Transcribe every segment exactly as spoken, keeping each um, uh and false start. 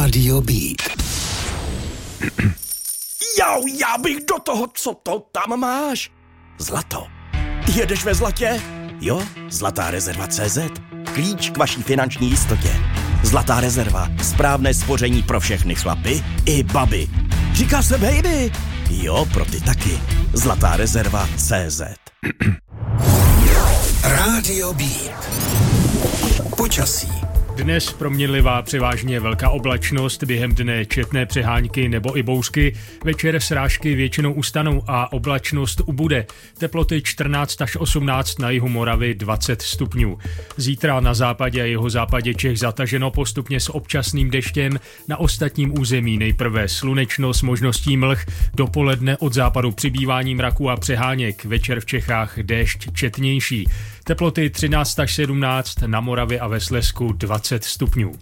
Rádio Beat. Jau, já bych do toho, co to tam máš? Zlato. Jedeš ve zlatě? Jo, Zlatá rezerva tečka cé zet. Klíč k vaší finanční jistotě. Zlatá rezerva. Správné spoření pro všechny chlapy i baby. Říká se baby. Jo, pro ty taky. Zlatá rezerva tečka cé zet. Rádio Beat. Počasí. Dnes proměnlivá převážně velká oblačnost, během dne četné přehánky nebo i bouřky, večer srážky většinou ustanou a oblačnost ubude. Teploty čtrnáct až osmnáct, na jihu Moravy dvacet stupňů. Zítra na západě a jihozápadě Čech zataženo postupně s občasným deštěm, na ostatním území nejprve slunečno s možností mlh, dopoledne od západu přibývání mraků a přeháněk, večer v Čechách déšť četnější. Teploty třináct až sedmnáct, na Moravě a ve Slezsku dvacet stupňů.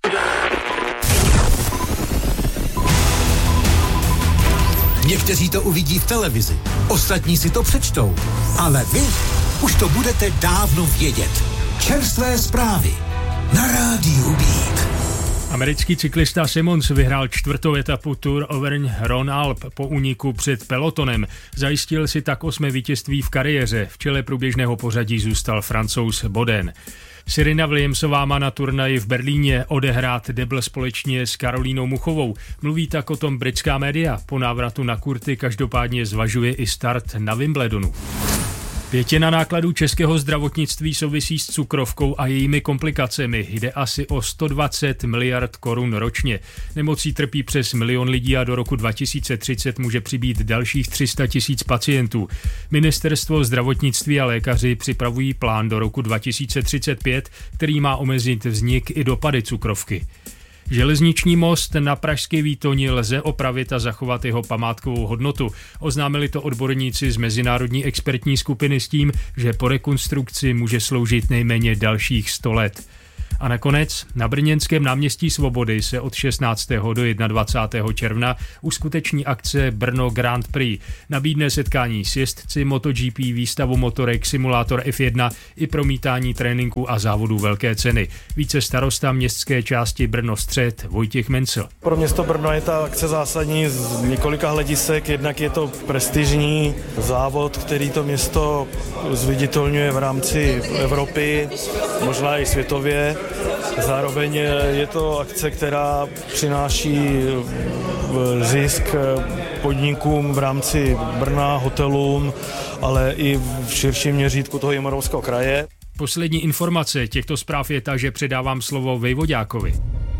Někteří to uvidí v televizi, ostatní si to přečtou, ale vy už to budete dávno vědět. Čerstvé zprávy na Rádiu Beat. Americký cyklista Simmons vyhrál čtvrtou etapu Tour Auvergne-Rhône-Alpes po úniku před pelotonem. Zajistil si tak osmé vítězství v kariéře. V čele průběžného pořadí zůstal Francouz Boden. Serena Williamsová má na turnaji v Berlíně odehrát debl společně s Karolínou Muchovou. Mluví tak o tom britská média. Po návratu na kurty každopádně zvažuje i start na Wimbledonu. Pětina nákladů českého zdravotnictví souvisí s cukrovkou a jejími komplikacemi. Jde asi o sto dvacet miliard korun ročně. Nemocí trpí přes milion lidí a do roku dva tisíce třicet může přibýt dalších tři sta tisíc pacientů. Ministerstvo zdravotnictví a lékaři připravují plán do roku dva tisíce třicet pět, který má omezit vznik i dopady cukrovky. Železniční most na pražské Výtoni lze opravit a zachovat jeho památkovou hodnotu. Oznámili to odborníci z mezinárodní expertní skupiny s tím, že po rekonstrukci může sloužit nejméně dalších sto let. A nakonec na brněnském náměstí Svobody se od šestnáctého do dvacátého prvního června uskuteční akce Brno Grand Prix. Nabídne setkání s jezdci MotoGP, výstavu motorek, simulátor F jedna i promítání tréninku a závodů velké ceny. Více starosta městské části Brno Střed Vojtěch Mencel. Pro město Brno je ta akce zásadní z několika hledisek. Jednak je to prestižní závod, který to město zviditelňuje v rámci Evropy, možná i světově. Zároveň je to akce, která přináší zisk podnikům v rámci Brna, hotelům, ale i v širším měřítku toho Jihomoravského kraje. Poslední informace těchto zpráv je ta, že předávám slovo Vejvoďákovi.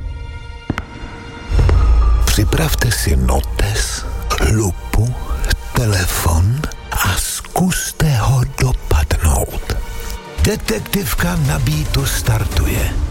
Připravte si notes, lupu, telefon a zkuste ho dopadnout. Detektivka na Beatu startuje.